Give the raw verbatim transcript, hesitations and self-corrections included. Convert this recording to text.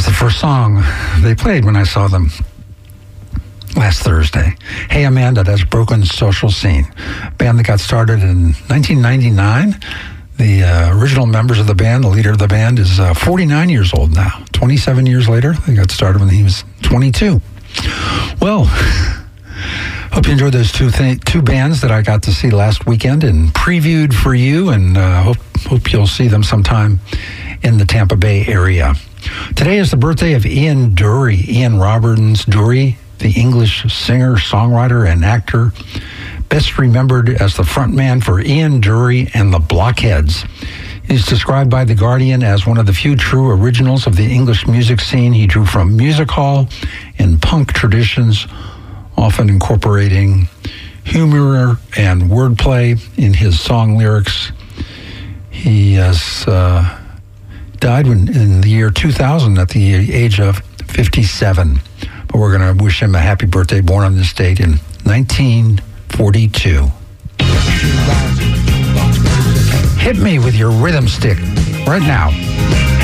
was the first song they played when I saw them last Thursday. Hey Amanda, that's Broken Social Scene, band that got started in nineteen ninety-nine. The uh, original members of the band, the leader of the band, is uh, forty-nine years old now. twenty-seven years later, they got started when he was twenty-two. Well, hope you enjoyed those two th- two bands that I got to see last weekend and previewed for you, and uh, hope hope you'll see them sometime in the Tampa Bay area. Today is the birthday of Ian Dury, Ian Roberts Dury, the English singer, songwriter, and actor, best remembered as the frontman for Ian Dury and the Blockheads. He's described by The Guardian as one of the few true originals of the English music scene. He drew from music hall and punk traditions, often incorporating humor and wordplay in his song lyrics. He has uh, died when, in the year two thousand at the age of fifty-seven. But we're going to wish him a happy birthday, born on this date in nineteen forty-two. Hit me with your rhythm stick right now.